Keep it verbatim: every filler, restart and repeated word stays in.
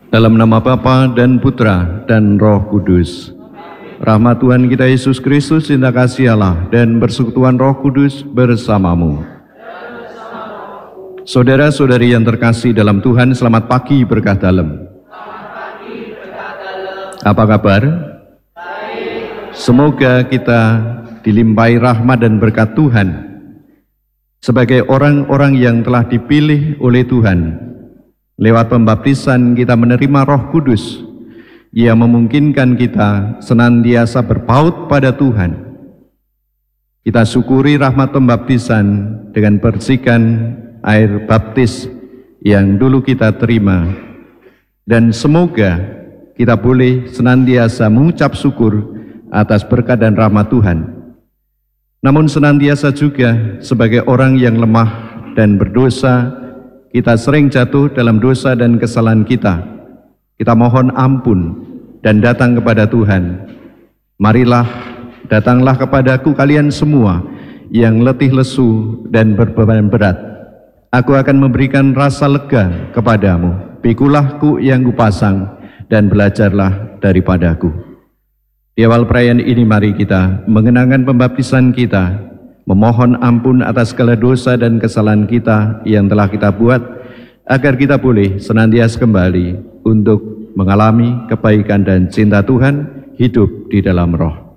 Dalam nama Bapa dan Putra dan Roh Kudus. Rahmat Tuhan kita Yesus Kristus, cinta kasih Allah, dan persekutuan Roh Kudus bersamamu. Saudara-saudari yang terkasih dalam Tuhan, selamat pagi berkah dalam. Apa kabar? Baik. Semoga kita dilimpahi rahmat dan berkat Tuhan sebagai orang-orang yang telah dipilih oleh Tuhan. Lewat pembaptisan kita menerima Roh Kudus yang memungkinkan kita senantiasa berpaut pada Tuhan. Kita syukuri rahmat pembaptisan dengan percikan air baptis yang dulu kita terima, dan semoga kita boleh senantiasa mengucap syukur atas berkat dan rahmat Tuhan. Namun senantiasa juga sebagai orang yang lemah dan berdosa, kita sering jatuh dalam dosa dan kesalahan kita. Kita mohon ampun dan datang kepada Tuhan. Marilah, datanglah kepadaku kalian semua yang letih lesu dan berbeban berat. Aku akan memberikan rasa lega kepadamu. Pikulah ku yang kupasang dan belajarlah daripadaku. Di awal perayaan ini mari kita mengenangkan pembaptisan kita, memohon ampun atas segala dosa dan kesalahan kita yang telah kita buat, agar kita boleh senantiasa kembali untuk mengalami kebaikan dan cinta Tuhan, hidup di dalam Roh.